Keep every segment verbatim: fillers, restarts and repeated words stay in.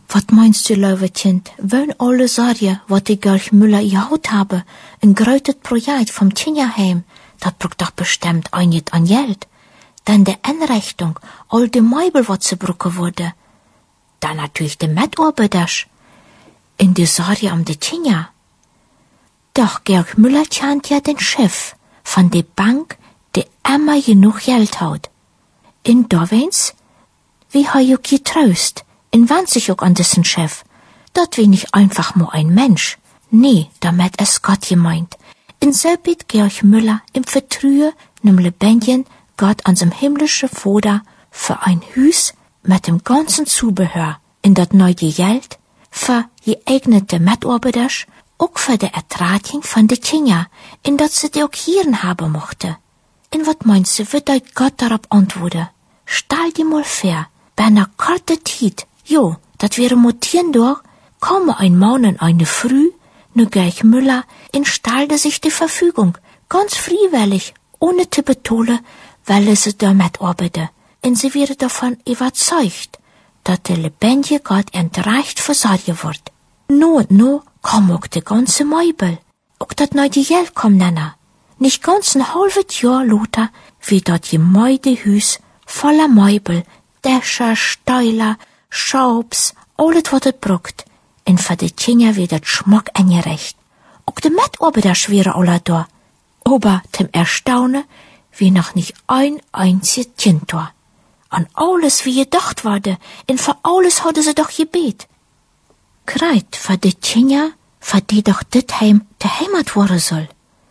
Wat meinst du, lieve kind, wollen alle sagen, wat die Gölch Müller gehaut habe, ein grötet Projekt vom Kinderheim, dat brucht doch bestimmt einjet an Geld. Dann de Einrichtung, all de Meubel, wat ze bruche wurde. Dann natürlich de Mitarbeiters. In de Sorge um de Kinder. Doch Georg Müller kennt ja den Chef von de Bank, die immer genug Geld hat. In Dovens, wie ha ich getraust, in wann sich auch an dessen Chef. Dort bin ich einfach nur ein Mensch. Nee, damit es Gott gemeint. In so biet Georg Müller im Vertrühe, nem Lebendigen, Gott an sem himmlische Vater für ein Hüs mit dem ganzen Zubehör, in dat neue Geld, für geeignete Mitarbeiters, auch für de Ertragung von de Kinder, in dat sie die auch hier haben mochte. In wat meinst du, wird euch Gott darauf antworten? Stell dir mal vor, bei einer kurzen Zeit, jo, dat wäre mutieren durch, komme ein Mann und eine Früh, ne Georg Müller, in stellte sich die Verfügung, ganz freiwillig, ohne zu betonen, weil sie damit arbeite, und sie wäre davon überzeugt, dass der lebendige Gott entreicht versorgen wird. No und no kam auch die ganze Meubel, auch dat neue Geld kam nenner. Nicht ganz ein halbes Jahr lauter, wie dat gemäude Hüs voller Meubel, Dächer, Steiler, Schaubs, alles wat et brucht, und für die Kinder wird dat Schmack eingerecht. Auch die Mitarbeiter wären alle da, aber zum Erstaunen, wie noch nicht ein einziges Kind war. An alles, wie gedacht wurde, und für alles hatte sie doch gebet. Kreit für die Kinder, für die doch dit Heim der Heimat worden soll.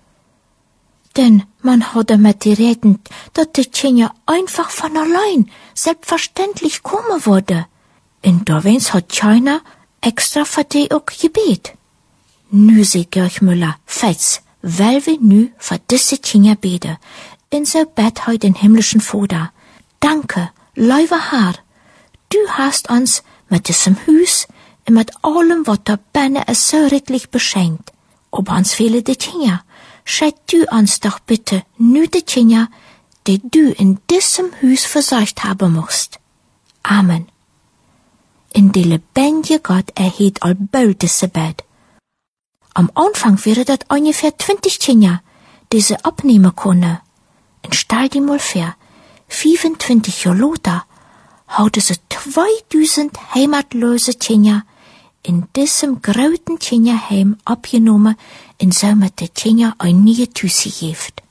Denn man hat damit gerechnet, dass die Kinder einfach von allein selbstverständlich kommen würde. Und da wens hat keiner extra für die auch gebet. Nu sie Georg Müller, fets, weil wir nu für diese Kinder beten. In so Bett heut den himmlischen Vater. Danke, liebe Herr, du hast uns mit diesem Hüs und mit allem, was da benne es so redlich beschenkt. Ob uns fehle die Kinder, schenk du uns doch bitte nu die Kinder, die du in diesem Hüs versorgt haben musst. Amen. In die lebendige Gott erhebt all bald diese Bett. Am Anfang wäre das ungefähr zwanzig Kinder, die sie abnehmen können. Und stell dir mal vor, fünfundzwanzig Jahre lauter haute sie zweitausend heimatlose Kinder in diesem großen Kinderheim abgenommen und so mit den Kindern ein neues Tüsse gegeben.